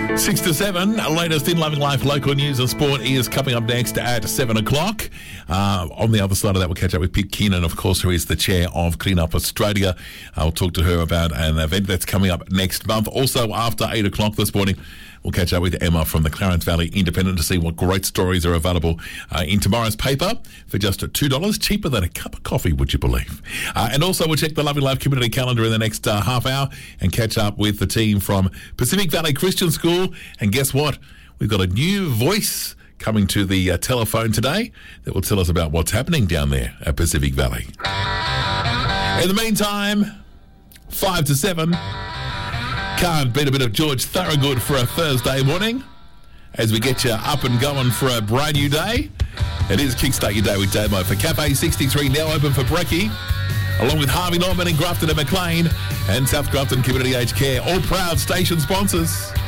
6 to 7, latest in Loving Life local news and sport is coming up next at 7 o'clock. On the other side of that, we'll catch up with Pip Keenan, of course, who is the chair of Clean Up Australia. I'll talk to her about an event that's coming up next month. Also, after 8 o'clock this morning, we'll catch up with Emma from the Clarence Valley Independent to see what great stories are available in tomorrow's paper for just $2, cheaper than a cup of coffee, would you believe? And also, we'll check the Loving Life community calendar in the next half hour and catch up with the team from Pacific Valley Christian School. And guess what? We've got a new voice coming to the telephone today that will tell us about what's happening down there at Pacific Valley. In the meantime, 5 to 7... can't beat a bit of George Thorogood for a Thursday morning as we get you up and going for a brand new day. It is Kickstart Your Day with Damo for Cafe 63, now open for brekkie, along with Harvey Norman in Grafton and Maclean and South Grafton Community Aged Care, all proud station sponsors.